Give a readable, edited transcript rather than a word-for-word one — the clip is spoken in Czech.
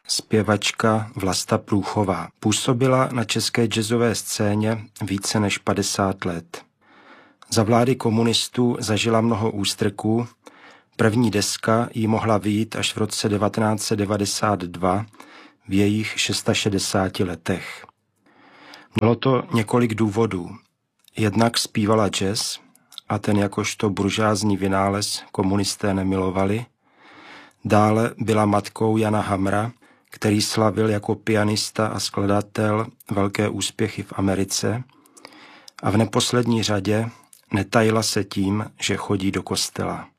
zpěvačka Vlasta Průchová. Působila na české jazzové scéně více než 50 let. Za vlády komunistů zažila mnoho ústrků. První deska jí mohla vyjít až v roce 1992 v jejich 660 letech. Bylo to několik důvodů. Jednak zpívala jazz a ten jakožto buržázní vynález komunisté nemilovali. Dále byla matkou Jana Hamra, který slavil jako pianista a skladatel velké úspěchy v Americe. A v neposlední řadě netajila se tím, že chodí do kostela.